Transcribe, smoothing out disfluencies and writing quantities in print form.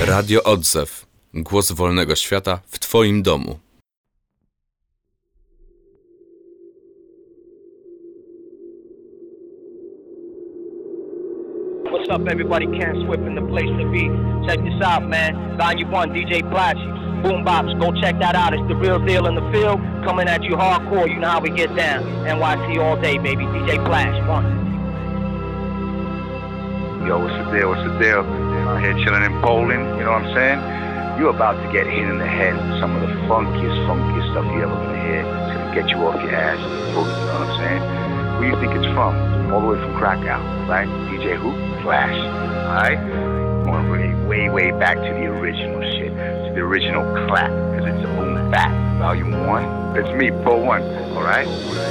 Radio Odzew. Głos wolnego świata w Twoim domu. What's up, everybody? Ken Swift in the place to be. Check this out, man. Volume 1, DJ Flashy. Boom Bops, go check that out. It's the real deal in the field. Coming at you hardcore, you know how we get down. NYC all day, baby. DJ Flash, 1. Yo, what's the deal? What's the deal? Out here chilling in Poland, you know what I'm saying? You're about to get hit in the head with some of the funkiest stuff you ever gonna hear. It's gonna get you off your ass, you know what I'm saying? Where you think it's from? All the way from Krakow, right? DJ who? Flash, alright? Going way back to the original shit, to the original clap, because it's a boom bap. Volume 1, it's me, Pro 1, alright?